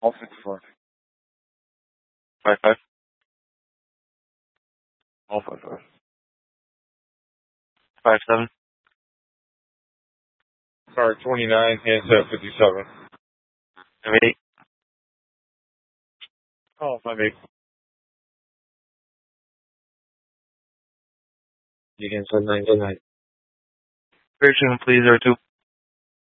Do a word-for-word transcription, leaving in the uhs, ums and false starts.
All fifty-four. Five five. All five five. Five seven. Sorry, twenty-nine, handset fifty-seven. Five eight. Oh, five eight. You can send nine to nine. Very soon, please, or two.